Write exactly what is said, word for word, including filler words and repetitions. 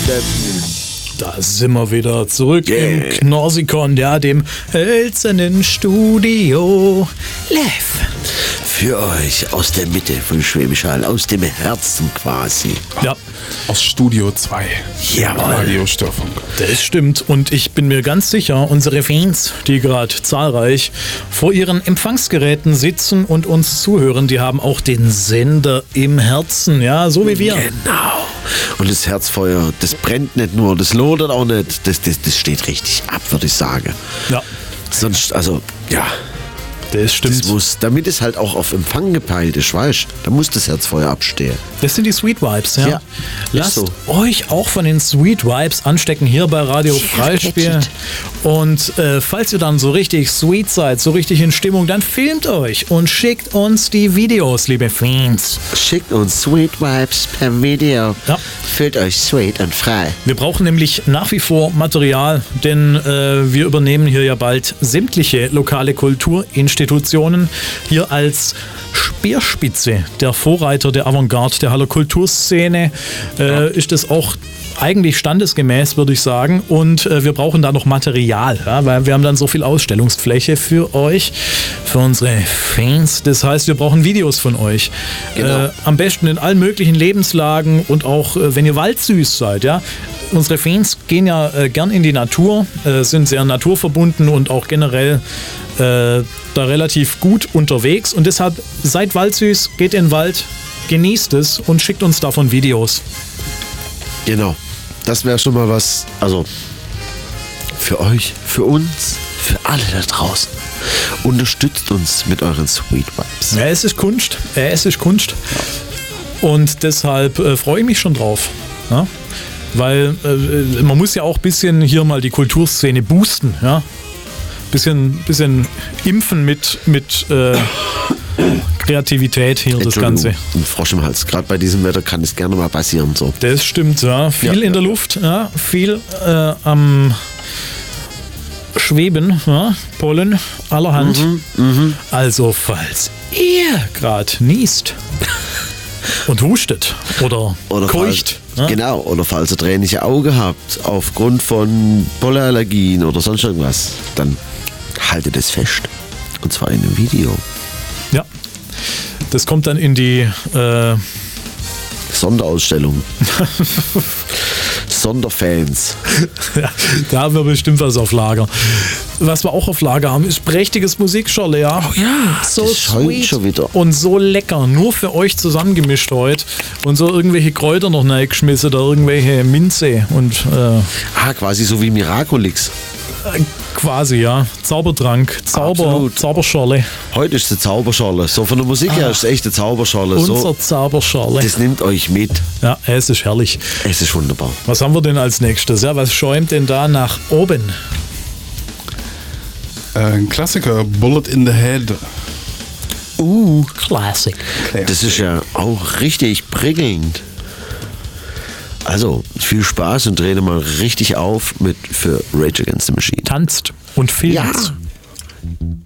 Da sind wir wieder zurück Yeah. im Knorsikon, ja, dem hölzernen Studio. Live. Für euch aus der Mitte von Schwäbisch Hall, aus dem Herzen quasi. Ja, Aus Studio zwei. Jawohl. Radio Störfunk. das stimmt. Und ich bin mir ganz sicher, unsere Fans, die gerade zahlreich vor ihren Empfangsgeräten sitzen und uns zuhören, die haben auch den Sender im Herzen, ja, so wie wir. Genau. Und das Herzfeuer, das brennt nicht nur, das lodert auch nicht, das, das, das steht richtig ab, würde ich sagen. Ja, Sonst, also, ja, das stimmt. das muss, damit es halt auch auf Empfang gepeilt ist, weißt du, da muss das Herzfeuer abstehen. Das sind die Sweet Vibes, ja. Ja, ist Lasst so. euch auch von den Sweet Vibes anstecken hier bei Radio Freispiel. Und äh, falls ihr dann so richtig sweet seid, so richtig in Stimmung, dann filmt euch und schickt uns die Videos, liebe Fans. Schickt uns Sweet Vibes per Video. Ja. Fühlt euch sweet und frei. Wir brauchen nämlich nach wie vor Material, denn äh, wir übernehmen hier ja bald sämtliche lokale Kulturinstitutionen. Hier als Speerspitze, der Vorreiter der Avantgarde, der Haller Kulturszene, äh, ist das auch eigentlich standesgemäß, würde ich sagen. Und äh, wir brauchen da noch Material, ja, weil wir haben dann so viel Ausstellungsfläche für euch, für unsere Fans. Das heißt, wir brauchen Videos von euch. Genau. Äh, am besten in allen möglichen Lebenslagen und auch, äh, wenn ihr waldsüß seid, ja. Unsere Fans gehen ja äh, gern in die Natur, äh, sind sehr naturverbunden und auch generell äh, da relativ gut unterwegs. Und deshalb seid waldsüß, geht in den Wald, genießt es und schickt uns davon Videos. Genau. Das wäre schon mal was, also für euch, für uns, für alle da draußen. Unterstützt uns mit euren Sweet Vibes. Ja, es ist Kunst. Ja, es ist Kunst. Und deshalb äh, freue ich mich schon drauf. Ja? Weil äh, man muss ja auch ein bisschen hier mal die Kulturszene boosten. Ja? Bisschen, bisschen impfen mit, mit äh, Kreativität hier, das Ganze. Ein Frosch im Hals. Gerade bei diesem Wetter kann es gerne mal passieren. So. Das stimmt, ja. Viel Ja, in der ja. Luft, ja. Viel äh, am Schweben, ja. Pollen allerhand. Mhm, Also, falls ihr gerade niest und hustet oder, Oder keucht, falls, ja. Genau, oder falls ihr tränige Augen habt, aufgrund von Pollenallergien oder sonst irgendwas, dann haltet es fest. Und zwar in einem Video. ja. Das kommt dann in die äh, Sonderausstellung. Sonderfans. ja, da haben wir bestimmt was auf Lager. Was wir auch auf Lager haben, ist prächtiges Musikschorle, ja. Oh ja, so das scheint sweet schon wieder. und so lecker. Nur für euch zusammengemischt heute. Und so irgendwelche Kräuter noch reingeschmissen, da irgendwelche Minze und äh, Ah, quasi so wie Miraculix. quasi, ja. Zaubertrank, Zauber, Absolut. Zauberschorle. Heute ist es eine Zauberschorle. So von der Musik her ist es echt eine Zauberschorle. Unser So, Zauberschorle. das nimmt euch mit. Ja, es ist herrlich. Es ist wunderbar. Was haben wir denn als nächstes? Ja, was schäumt denn da nach oben? Äh, ein Klassiker, Bullet in the Head. Uh, Classic. Das ist ja auch richtig prickelnd. Also, viel Spaß und drehen mal richtig auf mit für Rage Against the Machine. Tanzt und filmt. Ja.